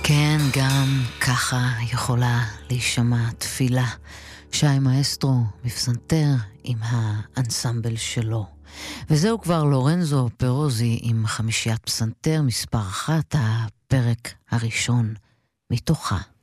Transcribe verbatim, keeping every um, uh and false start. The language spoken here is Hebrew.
כן, גם ככה יכולה להישמע תפילה. שי מאסטרו בפסנתר עם האנסמבל שלו. וזהו כבר לורנזו פרוזי עם חמישיית פסנתר מספר אחת, הפרק הראשון מתוכה.